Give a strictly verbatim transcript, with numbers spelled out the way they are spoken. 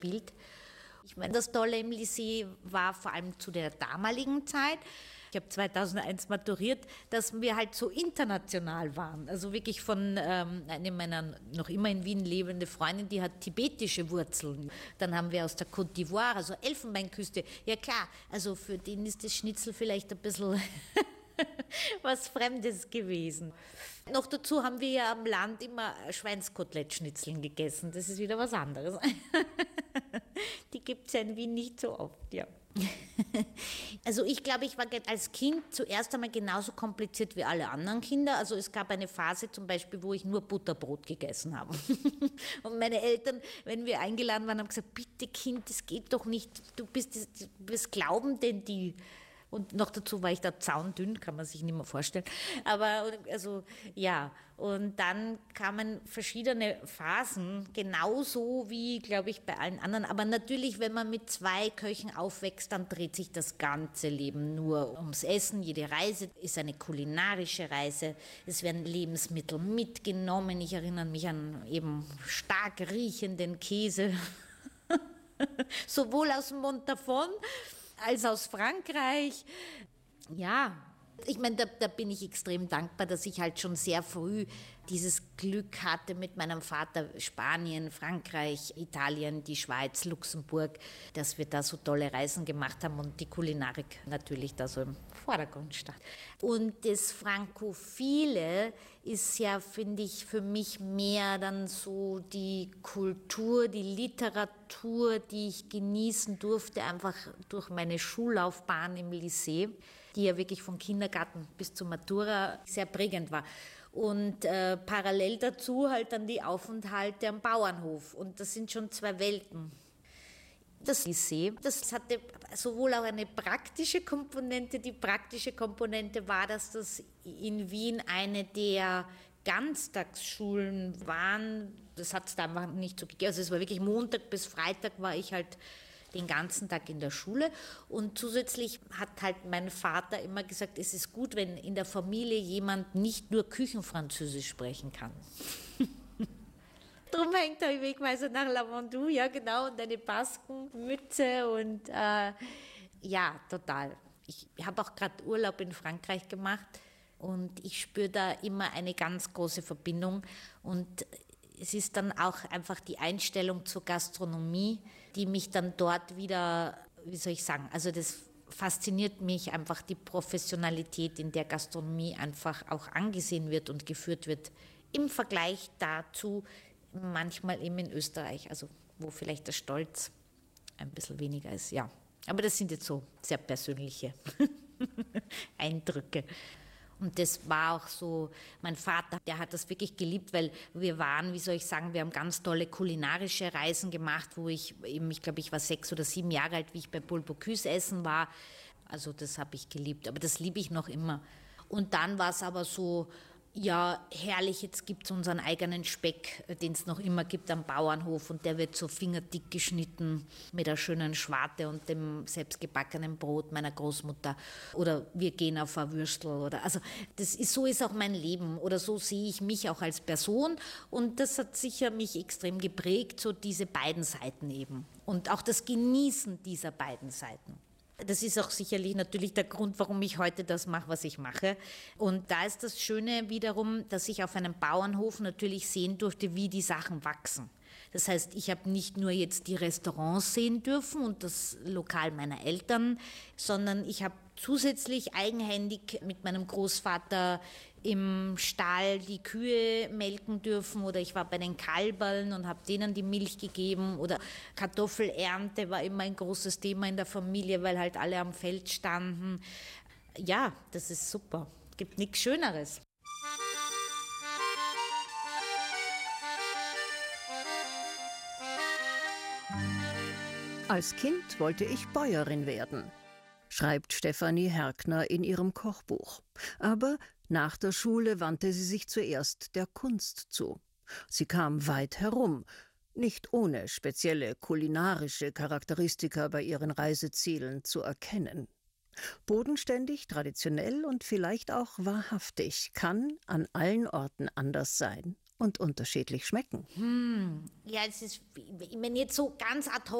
Bild. Ich meine, das Tolle im Lycée war vor allem zu der damaligen Zeit, ich habe zweitausendeins maturiert, dass wir halt so international waren. Also wirklich von ähm, einer meiner noch immer in Wien lebende Freundin, die hat tibetische Wurzeln. Dann haben wir aus der Côte d'Ivoire, also Elfenbeinküste. Ja klar, also für den ist das Schnitzel vielleicht ein bisschen was Fremdes gewesen. Noch dazu haben wir ja am Land immer Schweinskotelettschnitzeln gegessen. Das ist wieder was anderes. Die gibt es ja in Wien nicht so oft, ja. Also ich glaube, ich war als Kind zuerst einmal genauso kompliziert wie alle anderen Kinder. Also es gab eine Phase zum Beispiel, wo ich nur Butterbrot gegessen habe. Und meine Eltern, wenn wir eingeladen waren, haben gesagt, bitte Kind, das geht doch nicht. Du bist, was glauben denn die? Und noch dazu war ich da zaundünn, kann man sich nicht mehr vorstellen. Aber also ja, und dann kamen verschiedene Phasen, genauso wie, glaube ich, bei allen anderen. Aber natürlich, wenn man mit zwei Köchen aufwächst, dann dreht sich das ganze Leben nur ums Essen. Jede Reise ist eine kulinarische Reise. Es werden Lebensmittel mitgenommen. Ich erinnere mich an eben stark riechenden Käse, sowohl aus Montafon als aus Frankreich. Ja, ich meine, da, da bin ich extrem dankbar, dass ich halt schon sehr früh dieses Glück hatte mit meinem Vater, Spanien, Frankreich, Italien, die Schweiz, Luxemburg, dass wir da so tolle Reisen gemacht haben und die Kulinarik natürlich da so im Vordergrund stand. Und das Frankophile ist ja, finde ich, für mich mehr dann so die Kultur, die Literatur, die ich genießen durfte, einfach durch meine Schullaufbahn im Lycée, die ja wirklich vom Kindergarten bis zur Matura sehr prägend war. Und äh, parallel dazu halt dann die Aufenthalte am Bauernhof. Und das sind schon zwei Welten. Das Lycée, das hatte sowohl auch eine praktische Komponente. Die praktische Komponente war, dass das in Wien eine der Ganztagsschulen waren. Das hat es da einfach nicht so gegeben. Also es war wirklich Montag bis Freitag war ich halt den ganzen Tag in der Schule und zusätzlich hat halt mein Vater immer gesagt, es ist gut, wenn in der Familie jemand nicht nur Küchenfranzösisch sprechen kann. Drum hängt er Wegweiser nach Lavandou, ja genau, und eine Baskenmütze und äh, ja, total. Ich habe auch gerade Urlaub in Frankreich gemacht und ich spüre da immer eine ganz große Verbindung und es ist dann auch einfach die Einstellung zur Gastronomie, die mich dann dort wieder, wie soll ich sagen, also das fasziniert mich einfach die Professionalität, in der Gastronomie einfach auch angesehen wird und geführt wird, im Vergleich dazu manchmal eben in Österreich, also wo vielleicht der Stolz ein bisschen weniger ist, ja. Aber das sind jetzt so sehr persönliche Eindrücke. Und das war auch so, mein Vater, der hat das wirklich geliebt, weil wir waren, wie soll ich sagen, wir haben ganz tolle kulinarische Reisen gemacht, wo ich eben, ich glaube, ich war sechs oder sieben Jahre alt, wie ich bei Paul Bocuse essen war. Also das habe ich geliebt, aber das liebe ich noch immer. Und dann war es aber so, ja, herrlich, jetzt gibt es unseren eigenen Speck, den es noch immer gibt am Bauernhof und der wird so fingerdick geschnitten mit einer schönen Schwarte und dem selbstgebackenen Brot meiner Großmutter oder wir gehen auf ein Würstel oder, also das ist, so ist auch mein Leben oder so sehe ich mich auch als Person und das hat sicher mich extrem geprägt, so diese beiden Seiten eben und auch das Genießen dieser beiden Seiten. Das ist auch sicherlich natürlich der Grund, warum ich heute das mache, was ich mache. Und da ist das Schöne wiederum, dass ich auf einem Bauernhof natürlich sehen durfte, wie die Sachen wachsen. Das heißt, ich habe nicht nur jetzt die Restaurants sehen dürfen und das Lokal meiner Eltern, sondern ich habe zusätzlich eigenhändig mit meinem Großvater im Stall die Kühe melken dürfen oder ich war bei den Kalbern und habe denen die Milch gegeben oder Kartoffelernte war immer ein großes Thema in der Familie, weil halt alle am Feld standen. Ja, das ist super. Gibt nichts Schöneres. Als Kind wollte ich Bäuerin werden, schreibt Stefanie Herkner in ihrem Kochbuch. Aber nach der Schule wandte sie sich zuerst der Kunst zu. Sie kam weit herum, nicht ohne spezielle kulinarische Charakteristika bei ihren Reisezielen zu erkennen. Bodenständig, traditionell und vielleicht auch wahrhaftig kann an allen Orten anders sein und unterschiedlich schmecken. Hm, ja, es ist, wenn jetzt so ganz ad hoc